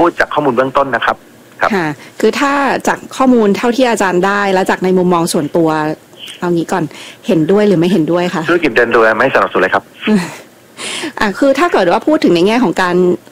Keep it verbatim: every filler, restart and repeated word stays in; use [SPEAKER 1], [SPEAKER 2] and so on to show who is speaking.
[SPEAKER 1] พูดจากข้อมูลเบื้องต้นนะครับครับ
[SPEAKER 2] ค่ะคือถ้าจากข้อมูลเท่าที่อาจารย์ได้แล้วจากในมุมมองส่วนตัวเอางี้ก่อนเห็นด้วยหรือไม่เห็นด้วยคะ
[SPEAKER 1] ธุรกิจเดินโดยไม่สนับสนุนเลยครับ
[SPEAKER 2] อ่ะคือถ้าเกิดว่าพูดถึงในแง่ของการ